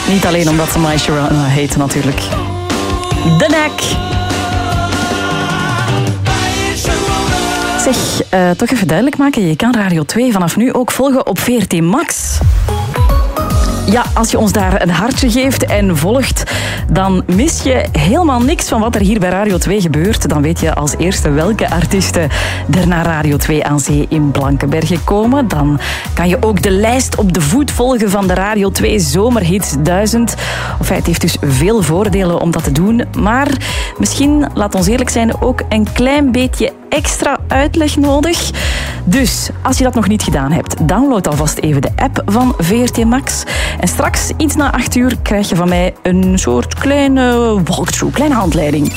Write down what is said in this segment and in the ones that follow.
Niet alleen omdat ze My Sharona heet natuurlijk. De Knack. Zeg, toch even duidelijk maken. Je kan Radio 2 vanaf nu ook volgen op VRT Max. Ja, als je ons daar een hartje geeft en volgt, dan mis je helemaal niks van wat er hier bij Radio 2 gebeurt. Dan weet je als eerste welke artiesten er naar Radio 2 aan Zee in Blankenberge komen. Dan kan je ook de lijst op de voet volgen van de Radio 2 Zomerhits 1000. Het heeft dus veel voordelen om dat te doen. Maar misschien, laat ons eerlijk zijn, ook een klein beetje extra uitleg nodig. Dus, als je dat nog niet gedaan hebt, download alvast even de app van VRT Max. En straks, iets na 8 uur, krijg je van mij een soort kleine walkthrough, kleine handleiding.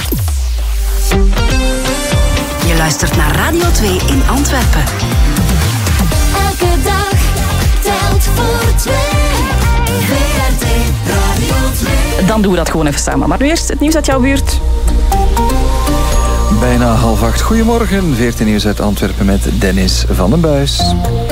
Je luistert naar Radio 2 in Antwerpen. Elke dag telt voor 2. VRT Radio 2. Dan doen we dat gewoon even samen. Maar nu eerst het nieuws uit jouw buurt. Bijna 7:30. Goedemorgen, VRT Nieuws uit Antwerpen met Dennis van den Buis.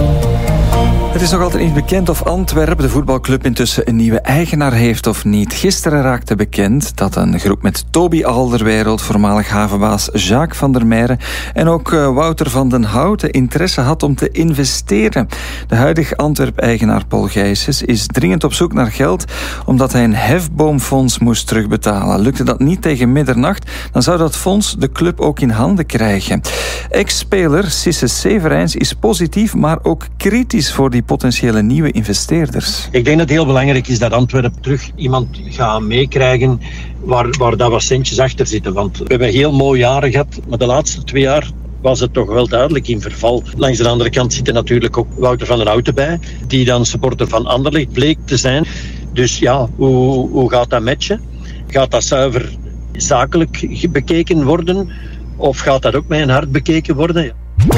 Het is nog altijd niet bekend of Antwerpen, de voetbalclub, intussen een nieuwe eigenaar heeft of niet. Gisteren raakte bekend dat een groep met Toby Alderweireld, voormalig havenbaas Jacques van der Meijeren en ook Wouter van den Houten interesse had om te investeren. De huidige Antwerp-eigenaar Paul Gijsens is dringend op zoek naar geld omdat hij een hefboomfonds moest terugbetalen. Lukte dat niet tegen middernacht, dan zou dat fonds de club ook in handen krijgen. Ex-speler Cisse Severijns is positief, maar ook kritisch voor die potentiële nieuwe investeerders. Ik denk dat het heel belangrijk is dat Antwerpen terug iemand gaat meekrijgen waar dat wat centjes achter zitten. Want we hebben heel mooie jaren gehad, maar de laatste 2 jaar was het toch wel duidelijk in verval. Langs de andere kant zit er natuurlijk ook Wouter van den Houten bij, die dan supporter van Anderlecht bleek te zijn. Dus ja, hoe gaat dat matchen? Gaat dat zuiver zakelijk bekeken worden? Of gaat dat ook met een hart bekeken worden?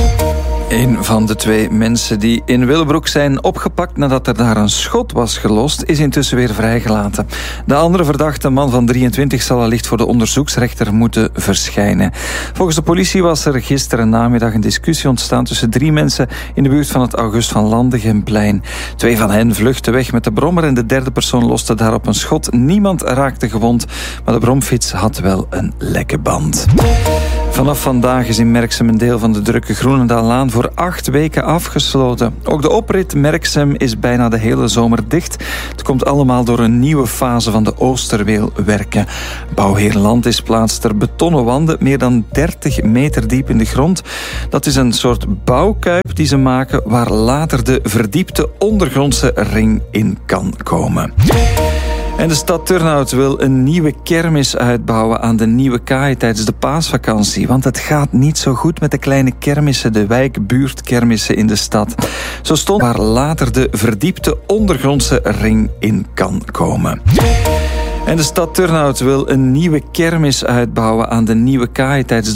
Een van de 2 mensen die in Willebroek zijn opgepakt nadat er daar een schot was gelost, is intussen weer vrijgelaten. De andere verdachte, man van 23, zal allicht voor de onderzoeksrechter moeten verschijnen. Volgens de politie was er gisteren namiddag een discussie ontstaan tussen 3 mensen in de buurt van het August van Landegemplein. 2 van hen vluchtten weg met de brommer en de 3e persoon loste daarop een schot. Niemand raakte gewond, maar de bromfiets had wel een lekke band. Vanaf vandaag is in Merksem een deel van de drukke Groenendaallaan voor 8 weken afgesloten. Ook de oprit Merksem is bijna de hele zomer dicht. Het komt allemaal door een nieuwe fase van de Oosterweelwerken. Bouwheerlandis plaatst er betonnen wanden meer dan 30 meter diep in de grond. Dat is een soort bouwkuip die ze maken waar later de verdiepte ondergrondse ring in kan komen. En de stad Turnhout wil een nieuwe kermis uitbouwen aan de Nieuwe Kaai tijdens de paasvakantie. Want het gaat niet zo goed met de kleine kermissen, de wijkbuurtkermissen in de stad. Zo stond waar later de verdiepte ondergrondse ring in kan komen. En de stad Turnhout wil een nieuwe kermis uitbouwen aan de Nieuwe Kaai tijdens de